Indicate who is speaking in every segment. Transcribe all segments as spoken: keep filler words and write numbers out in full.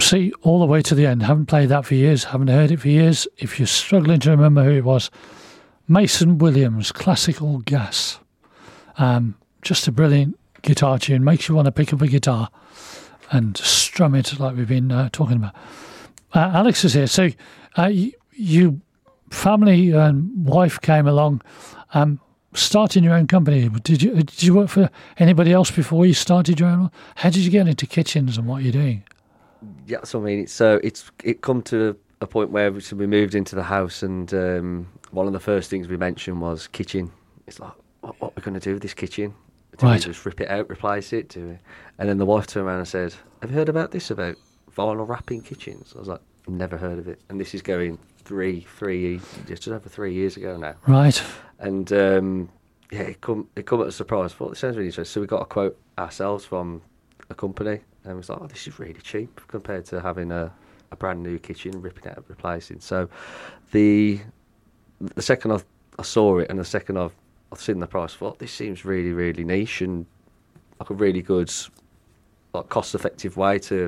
Speaker 1: see all the way to the end. Haven't played that for years, haven't heard it for years. If you're struggling to remember who it was, Mason Williams, Classical Gas. Um, just a brilliant guitar tune. Makes you want to pick up a guitar and strum it like we've been uh, talking about. Uh, Alex is here. So uh, you, you, family and wife came along, um, starting your own company. Did you did you work for anybody else before you started your own? How did you get into kitchens and what you're doing?
Speaker 2: Yeah, so I mean, it's uh, it's it come to a point where we we moved into the house, and um, one of the first things we mentioned was kitchen. It's like, what, what are we going to do with this kitchen? Do
Speaker 1: Right.
Speaker 2: we just rip it out, replace it? Do we? And then the wife turned around and said, "Have you heard about this about vinyl wrapping kitchens?" I was like, "Never heard of it." And this is going three, three, just over three years ago now.
Speaker 1: Right.
Speaker 2: And um, yeah, it come it come at a surprise. I thought it sounds really interesting. So we got a quote ourselves from a company, and we was like, "Oh, this is really cheap compared to having a, a brand new kitchen, ripping it out, replacing." So the the second I, I saw it, and the second I've I've seen the price, I thought this seems really really niche and like a really good, like cost effective way to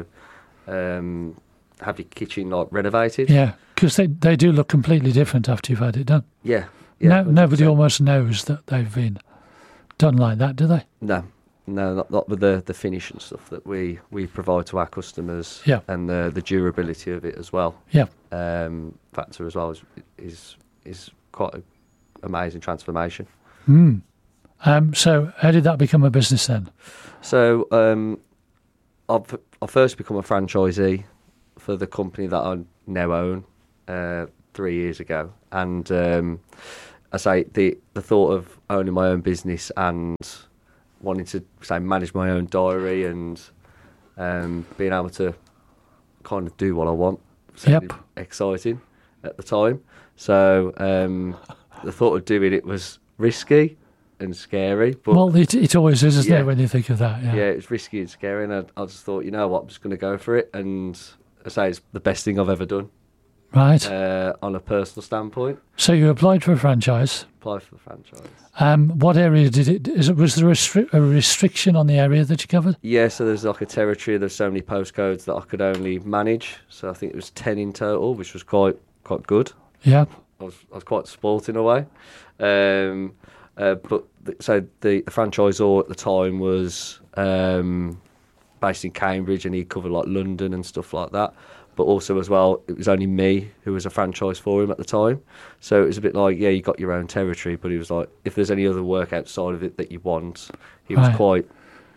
Speaker 2: um, have your kitchen like renovated.
Speaker 1: Yeah, because they, they do look completely different after you've had it done.
Speaker 2: Yeah. yeah
Speaker 1: no,
Speaker 2: one hundred percent.
Speaker 1: nobody almost knows that they've been done like that, do they?
Speaker 2: No, no, not, not with the, the finish and stuff that we, we provide to our customers.
Speaker 1: Yeah.
Speaker 2: And the the durability of it as well.
Speaker 1: Yeah.
Speaker 2: Um, factor as well is is is quite an amazing transformation.
Speaker 1: Mm. Um, so how did that become a business then?
Speaker 2: So um, I've I first become a franchisee for the company that I now own uh, three years ago, and um, I say the the thought of owning my own business and wanting to say manage my own diary and um, being able to kind of do what I want sounded
Speaker 1: Yep.
Speaker 2: exciting at the time. So um, the thought of doing it was risky and scary, but
Speaker 1: Well, it, it always is, isn't
Speaker 2: Yeah.
Speaker 1: it, when you think of that? Yeah.
Speaker 2: yeah, it's risky and scary, and I, I just thought, you know what, I'm just going to go for it, and I say it's the best thing I've ever done
Speaker 1: Right.
Speaker 2: uh, on a personal standpoint.
Speaker 1: So you applied for a franchise.
Speaker 2: Apply for the franchise.
Speaker 1: Um, what area did it? Is it was there a, restri- a restriction on the area that you covered?
Speaker 2: Yeah, so there's like a territory. There's so many postcodes that I could only manage. So I think it was ten in total, which was quite quite good.
Speaker 1: Yeah.
Speaker 2: I was I was quite spoilt in a way. Um, uh, but th- so the, the franchisor at the time was um, based in Cambridge, and he covered like London and stuff like that. But also as well, it was only me who was a franchise for him at the time. So it was a bit like, yeah, you got your own territory, but he was like, if there's any other work outside of it that you want, he was
Speaker 1: Right.
Speaker 2: quite,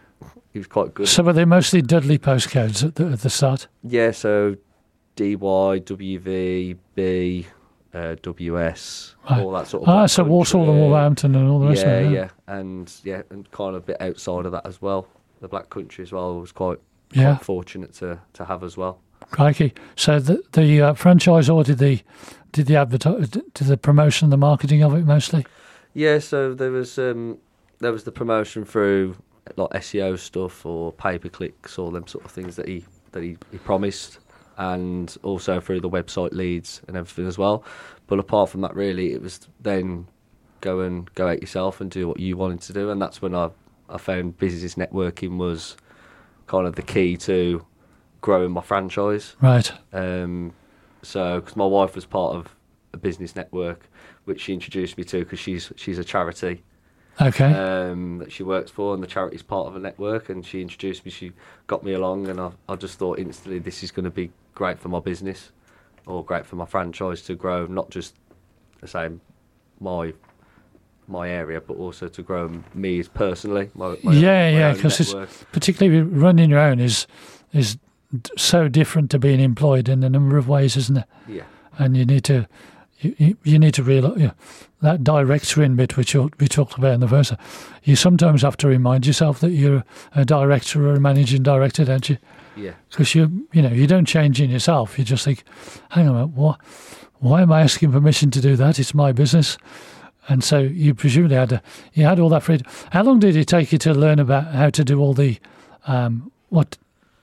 Speaker 2: he was quite good.
Speaker 1: So were they mostly Dudley postcodes at the, at the start?
Speaker 2: Yeah, so D Y, W V, B, uh, W S,
Speaker 1: Right.
Speaker 2: all that sort of.
Speaker 1: Ah,
Speaker 2: Black
Speaker 1: so Walsall and
Speaker 2: Country.
Speaker 1: Wolverhampton and all the rest
Speaker 2: yeah,
Speaker 1: of it.
Speaker 2: yeah, and yeah, and kind of a bit outside of that as well. The Black Country as well was quite,
Speaker 1: Yeah.
Speaker 2: quite fortunate to, to have as well.
Speaker 1: Crikey. So the the uh, franchisor did the did the advertise did the promotion and the marketing of it mostly?
Speaker 2: Yeah, so there was um, there was the promotion through like S E O stuff or pay per clicks, all them sort of things that he that he, he promised, and also through the website leads and everything as well. But apart from that, really, it was then go and go out yourself and do what you wanted to do, and that's when I I found business networking was kind of the key to growing my franchise.
Speaker 1: Right.
Speaker 2: Um, so, because my wife was part of a business network, which she introduced me to, because she's she's a charity
Speaker 1: Okay.
Speaker 2: um, that she works for, and the charity's part of a network. And she introduced me. She got me along, and I, I just thought instantly, this is going to be great for my business, or great for my franchise to grow, not just the same my my area, but also to grow me as personally. My, my
Speaker 1: yeah,
Speaker 2: own, my
Speaker 1: yeah.
Speaker 2: own
Speaker 1: Because it's
Speaker 2: network.
Speaker 1: particularly running your own is is d- so different to being employed in a number of ways, isn't it?
Speaker 2: Yeah.
Speaker 1: And you need to you, you- you need to realise you know, that directoring bit which you- we talked about in the first. You sometimes have to remind yourself that you're a director or a managing director, don't you?
Speaker 2: Yeah.
Speaker 1: Because you you know you don't change in yourself. You just think, hang on a minute, what? Why am I asking permission to do that? It's my business. And so you presumably had a, you had all that freedom. How long did it take you to learn about how to do all the um, what?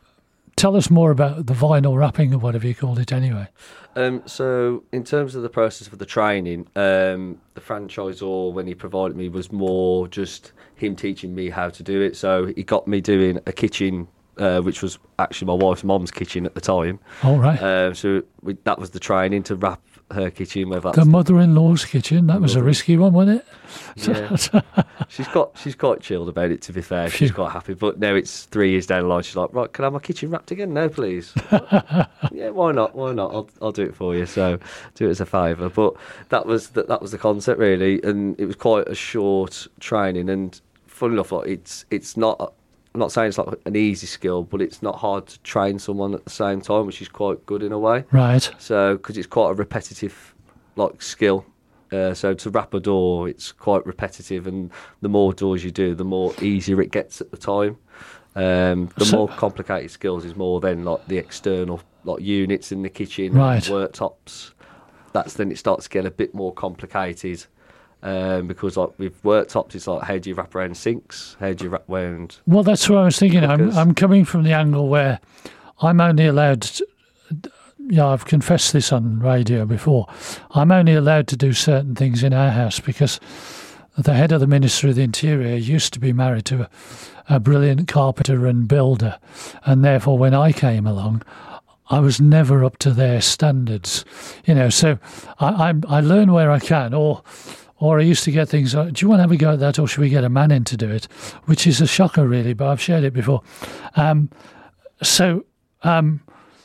Speaker 1: Tell us more about the vinyl wrapping or whatever you called it anyway.
Speaker 2: Um, so, in terms of the process of the training, um, the franchisor, when he provided me, was more just him teaching me how to do it. So, he got me doing a kitchen uh, which was actually my wife's mum's kitchen at the time.
Speaker 1: All right.
Speaker 2: Um, so we, that was the training to wrap her kitchen. Whether
Speaker 1: The mother-in-law's kitchen. That was a risky one, wasn't it?
Speaker 2: Yeah. she's got she's quite chilled about it. To be fair, she's quite happy. But now it's three years down the line. She's like, right, can I have my kitchen wrapped again? No, please. Yeah, why not? Why not? I'll I'll do it for you. So do it as a favour. But that was the, that was the concept really, and it was quite a short training. And funny enough, like it's it's not. I'm not saying it's like an easy skill, but it's not hard to train someone at the same time, which is quite good in a way.
Speaker 1: Right.
Speaker 2: So, because it's quite a repetitive, like, skill. Uh, so to wrap a door, it's quite repetitive, and the more doors you do, the more easier it gets at the time. Um, the so, more complicated skills is more than like the external, like units in the kitchen,
Speaker 1: right.
Speaker 2: worktops. That's then it starts to get a bit more complicated. Um, because like with worktops, it's like how do you wrap around sinks? How do you wrap around?
Speaker 1: Well, that's what I was thinking. I'm, I'm coming from the angle where I'm only allowed. To, yeah, I've confessed this on radio before. I'm only allowed to do certain things in our house because the head of the Ministry of the Interior used to be married to a, a brilliant carpenter and builder, and therefore when I came along, I was never up to their standards. You know, so I I, I learn where I can, or. Or I used to get things like, do you want to have a go at that, or should we get a man in to do it? Which is a shocker, really, but I've shared it before. Um, so um,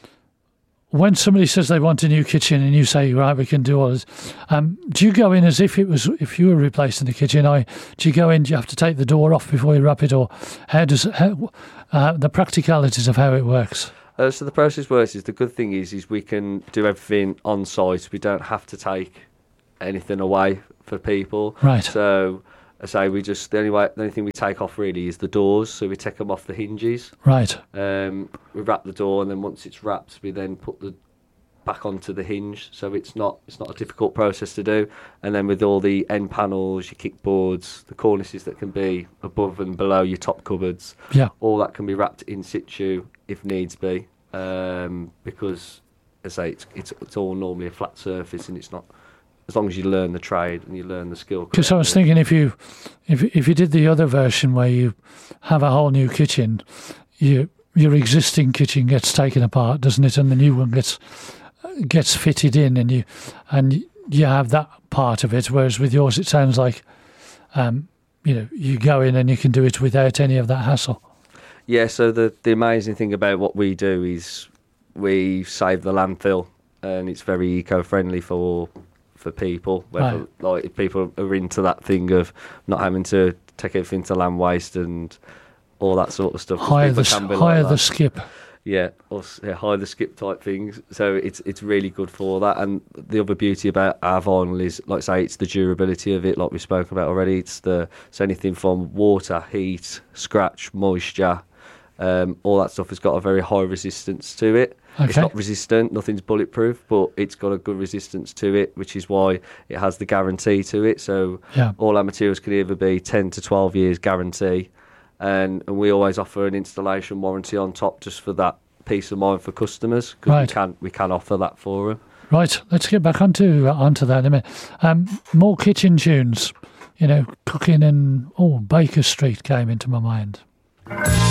Speaker 1: when somebody says they want a new kitchen and you say, right, we can do all this, um, do you go in as if it was if you were replacing the kitchen? I, do you go in, do you have to take the door off before you wrap it? Or how does how, uh, the practicalities of how it works?
Speaker 2: Uh, so the process works is the good thing is, is we can do everything on site. We don't have to take anything away for people.
Speaker 1: Right.
Speaker 2: So I say we just the only way the only thing we take off really is the doors. So we take them off the hinges.
Speaker 1: Right.
Speaker 2: Um, we wrap the door, and then once it's wrapped, we then put the back onto the hinge. So it's not it's not a difficult process to do. And then with all the end panels, your kickboards, the cornices that can be above and below your top cupboards,
Speaker 1: yeah,
Speaker 2: all that can be wrapped in situ if needs be. Um, because as I say it's, it's it's all normally a flat surface, and it's not. As long as you learn the trade and you learn the skill.
Speaker 1: Because I was thinking, if you, if if you did the other version where you have a whole new kitchen, you your existing kitchen gets taken apart, doesn't it, and the new one gets gets fitted in, and you and you have that part of it. Whereas with yours, it sounds like, um, you know, you go in and you can do it without any of that hassle.
Speaker 2: Yeah. So the the amazing thing about what we do is we save the landfill, and it's very eco-friendly for. for people, whether
Speaker 1: right.
Speaker 2: like if people are into that thing of not having to take everything to land waste and all that sort of stuff.
Speaker 1: Hire the, hire like the skip.
Speaker 2: Yeah, or yeah, hire the skip type things. So it's it's really good for that. And the other beauty about our vinyl is, like I say, it's the durability of it, like we spoke about already. It's the it's anything from water, heat, scratch, moisture, um, all that stuff has got a very high resistance to it.
Speaker 1: Okay.
Speaker 2: It's not resistant, nothing's bulletproof, but it's got a good resistance to it, which is why it has the guarantee to it. So
Speaker 1: yeah.
Speaker 2: all our materials can either be ten to twelve years guarantee, and, and we always offer an installation warranty on top just for that peace of mind for customers, because
Speaker 1: right.
Speaker 2: we can we can offer that for them.
Speaker 1: Right, let's get back onto uh, onto that in a minute. Um, more kitchen tunes, you know, cooking and oh, Baker Street came into my mind.